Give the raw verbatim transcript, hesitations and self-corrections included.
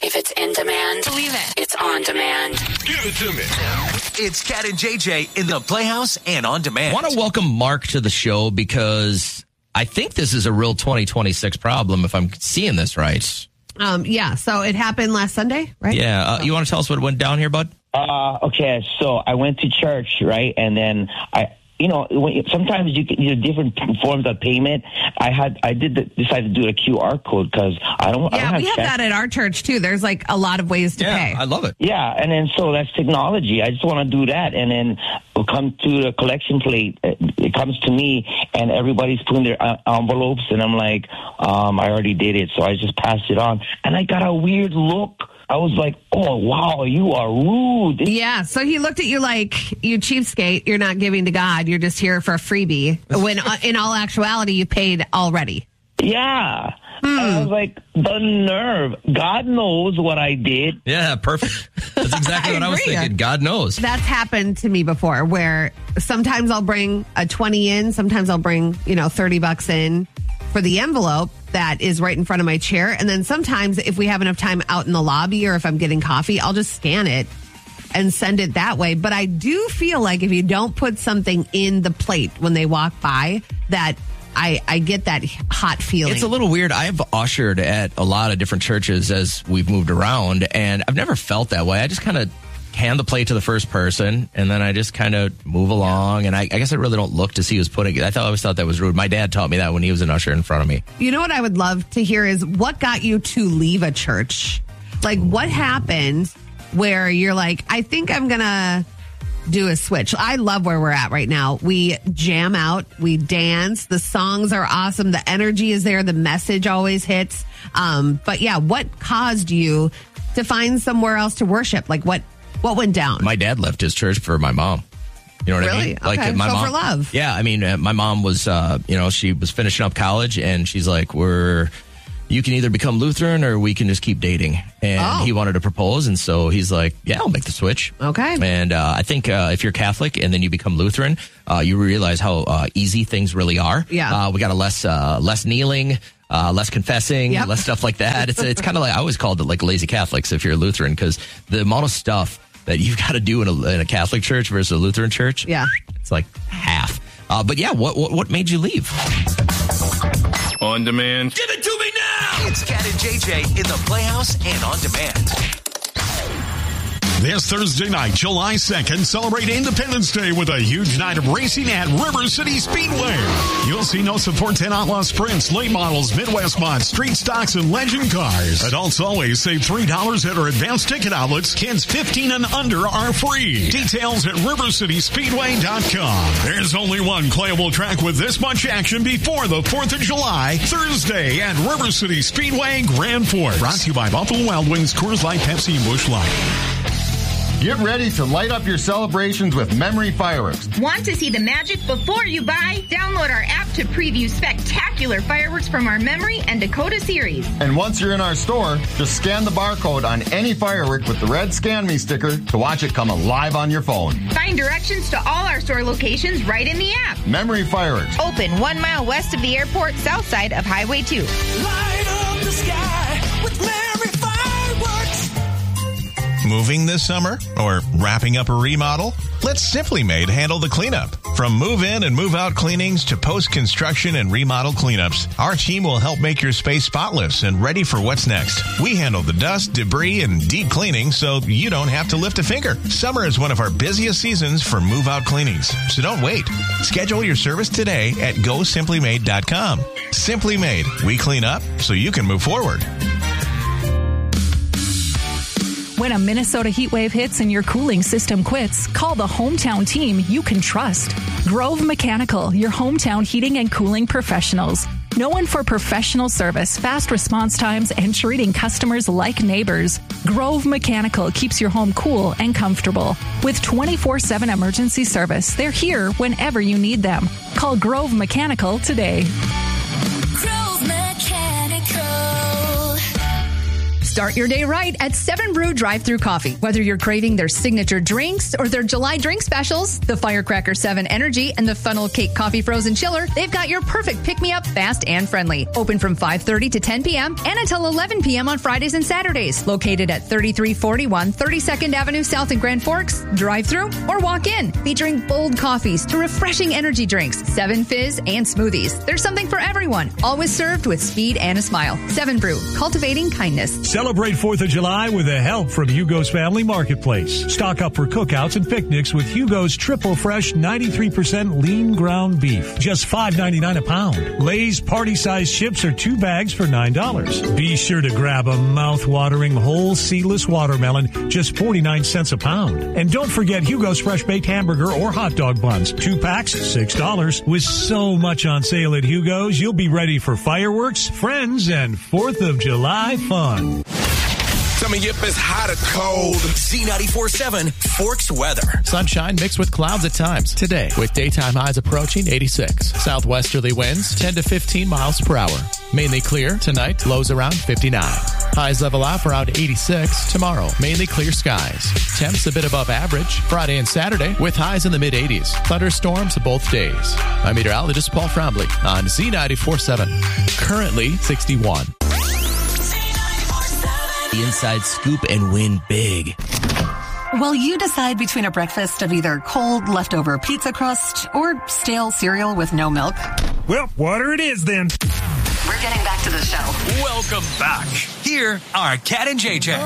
If it's in demand, believe it. It's on demand. Give it to me. It's Cat and J J in the Playhouse and on demand. I want to welcome Mark to the show because I think this is a real twenty twenty-six problem if I'm seeing this right. Um, yeah, so it happened last Sunday, right? Yeah. Uh, you want to tell us what went down here, bud? Uh, okay, so I went to church, right? And then I... You know, when, sometimes you can use different forms of payment. I had, I did the, decide to do a Q R code because I don't. Yeah, I don't have we have check. that at our church too. There's like a lot of ways to yeah, pay. I love it. Yeah, and then so that's technology. I just want to do that, and then we'll come to the collection plate. It comes to me, and everybody's putting their uh, envelopes, and I'm like, um, I already did it, so I just passed it on, and I got a weird look. I was like, oh, wow, you are rude. Yeah, so he looked at you like, you cheapskate, you're not giving to God, you're just here for a freebie, when uh, in all actuality, you paid already. Yeah. Hmm. And I was like, the nerve. God knows what I did. Yeah, perfect. That's exactly I what I was agree. thinking. God knows. That's happened to me before, where sometimes I'll bring a twenty in, sometimes I'll bring, you know, thirty bucks in for the envelope that is right in front of my chair. And then sometimes if we have enough time out in the lobby or if I'm getting coffee, I'll just scan it and send it that way. But I do feel like if you don't put something in the plate when they walk by, that I, I get that hot feeling. It's a little weird. I've ushered at a lot of different churches as we've moved around, and I've never felt that way. I just kind of hand the plate to the first person, and then I just kind of move along. And I, I guess I really don't look to see who's putting it. I thought I always thought that was rude. My dad taught me that when he was an usher in front of me. You know what I would love to hear is what got you to leave a church? Like what happened where you're like, I think I'm going to do a switch. I love where we're at right now. We jam out, we dance, the songs are awesome, the energy is there, the message always hits. Um, but yeah, what caused you to find somewhere else to worship? Like what What went down? My dad left his church for my mom. You know what really? I mean? Okay. Like my so mom, for love. Yeah, I mean, uh, my mom was, uh, you know, she was finishing up college, and she's like, "We're, you can either become Lutheran or we can just keep dating." And Oh. he wanted to propose, and so he's like, "Yeah, I'll make the switch." Okay. And uh, I think uh, if you're Catholic and then you become Lutheran, uh, you realize how uh, easy things really are. Yeah. Uh, we got a less uh, less kneeling. Uh, less confessing, Yep. less stuff like that. It's it's kind of like, I always called it like lazy Catholics if you're a Lutheran, because the amount of stuff that you've got to do in a, in a Catholic church versus a Lutheran church, Yeah. it's like half. Uh, but yeah, what, what what made you leave? On demand. Give it to me now. It's Cat and J J in the Playhouse and on demand. This Thursday night, July second, celebrate Independence Day with a huge night of racing at River City Speedway. You'll see no support ten Outlaw Sprints, late models, Midwest mods, street stocks, and legend cars. Adults always save three dollars at our advanced ticket outlets. Kids fifteen and under are free. Details at river city speedway dot com. There's only one playable track with this much action before the fourth of July, Thursday at River City Speedway, Grand Forks. Brought to you by Buffalo Wild Wings, Coors Light, Pepsi, and Busch Light. Get ready to light up your celebrations with Memory Fireworks. Want to see the magic before you buy? Download our app to preview spectacular fireworks from our Memory and Dakota series. And once you're in our store, just scan the barcode on any firework with the red Scan Me sticker to watch it come alive on your phone. Find directions to all our store locations right in the app. Memory Fireworks. Open one mile west of the airport, south side of Highway two. Light up the sky with Mary Fireworks. Moving this summer or wrapping up a remodel? Let Simply Made handle the cleanup. From move-in and move-out cleanings to post-construction and remodel cleanups, our team will help make your space spotless and ready for what's next. We handle the dust, debris, and deep cleaning so you don't have to lift a finger. Summer is one of our busiest seasons for move-out cleanings, so don't wait. Schedule your service today at go simply made dot com. Simply Made. We clean up so you can move forward. When a Minnesota heat wave hits and your cooling system quits, call the hometown team you can trust. Grove Mechanical, your hometown heating and cooling professionals. Known for professional service, fast response times, and treating customers like neighbors, Grove Mechanical keeps your home cool and comfortable. With twenty-four seven emergency service, they're here whenever you need them. Call Grove Mechanical today. Grove Mechanical. Start your day right at Seven Brew Drive-Thru Coffee. Whether you're craving their signature drinks or their July drink specials, the Firecracker seven Energy and the Funnel Cake Coffee Frozen Chiller, they've got your perfect pick-me-up, fast and friendly. Open from five thirty to ten p.m. and until eleven p.m. on Fridays and Saturdays. Located at thirty-three forty-one thirty-second Avenue South in Grand Forks. Drive-thru or walk in. Featuring bold coffees to refreshing energy drinks, Seven Fizz, and smoothies. There's something for everyone. Always served with speed and a smile. Seven Brew, cultivating kindness. Celebrate fourth of July with the help from Hugo's Family Marketplace. Stock up for cookouts and picnics with Hugo's Triple Fresh ninety-three percent lean ground beef. Just five ninety-nine a pound. Lay's party-sized chips are two bags for nine dollars. Be sure to grab a mouth-watering whole seedless watermelon, just forty-nine cents a pound. And don't forget Hugo's Fresh Baked Hamburger or hot dog buns. Two packs, six dollars. With so much on sale at Hugo's, you'll be ready for fireworks, friends, and fourth of July fun. Coming up is hot or cold. Z ninety-four point seven Forks weather. Sunshine mixed with clouds at times today, with daytime highs approaching eighty-six. Southwesterly winds ten to fifteen miles per hour. Mainly clear tonight, lows around fifty-nine. Highs level off around eighty-six. Tomorrow, mainly clear skies. Temps a bit above average. Friday and Saturday with highs in the mid-eighties. Thunderstorms both days. I'm meteorologist Paul Frombley on Z ninety-four point seven. Currently sixty-one. The inside scoop and win big. While you decide between a breakfast of either cold, leftover pizza crust or stale cereal with no milk. Well, water it is then. We're getting back to the show. Welcome back. Here are Cat and J J.